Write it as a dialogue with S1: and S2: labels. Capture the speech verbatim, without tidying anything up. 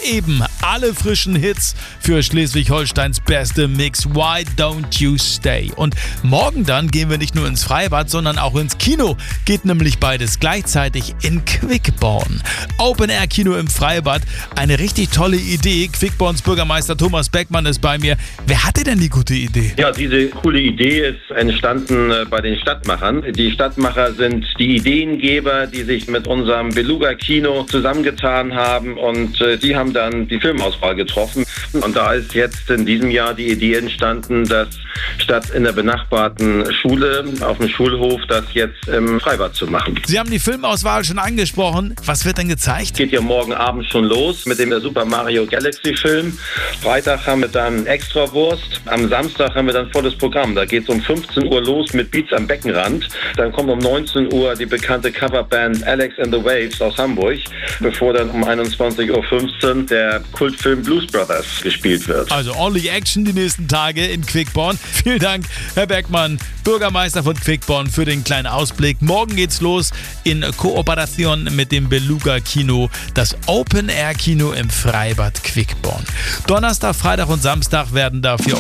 S1: eben alle frischen Hits für Schleswig-Holsteins beste Mix Why Don't You Stay. Und morgen dann gehen wir nicht nur ins Freibad, sondern auch ins Kino. Geht nämlich beides gleichzeitig in Quickborn. Open-Air-Kino im Freibad, eine richtig tolle Idee. Quickborns Bürgermeister Thomas Beckmann ist bei mir. Wer hatte denn die gute Idee?
S2: Ja, diese coole Idee ist entstanden bei den Stadtmachern. Die Stadtmacher sind die Ideengeber, die sich mit unserem Beluga-Kino zusammengetan haben und äh, die haben dann die Filmauswahl getroffen. Und da ist jetzt in diesem Jahr die Idee entstanden, dass statt in der benachbarten Schule, auf dem Schulhof, das jetzt im Freibad zu machen.
S1: Sie haben die Filmauswahl schon angesprochen. Was wird denn gezeigt?
S2: Geht ja morgen Abend schon los mit dem Super Mario Galaxy Film. Freitag haben wir dann Extrawurst. Am Samstag haben wir dann volles Programm. Da geht es um fünfzehn Uhr los mit Beats am Beckenrand. Dann kommt um neunzehn Uhr die bekannte Coverband Alex and the Waves aus Hamburg, bevor dann um einundzwanzig Uhr fünfzehn der Kultfilm Blues Brothers gespielt wird.
S1: Also ordentlich Action die nächsten Tage in Quickborn. Vielen Dank, Herr Beckmann, Bürgermeister von Quickborn, für den kleinen Ausblick. Morgen geht's los in Kooperation mit dem Beluga Kino, das Open-Air-Kino im Freibad Quickborn. Donnerstag, Freitag und Samstag werden dafür